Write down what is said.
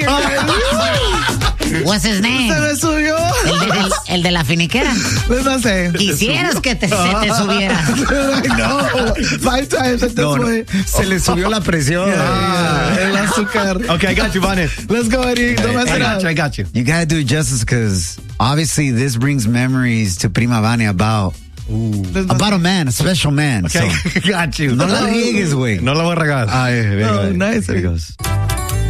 What's his name? Se me subió. El de la finiquera. Pues no sé. Quisieras que se te subiera. No, 5 times at this way. Se le subió la presión. El azúcar. Okay, I got you, Vane. Let's go, Eddie. Don't mess it up. I got you. You gotta do it justice because obviously this brings memories to Prima Vane about a man, a special man. Okay, So, got you. no la riegues, güey. No la voy a regar. Ay, venga, No, nice. here it goes.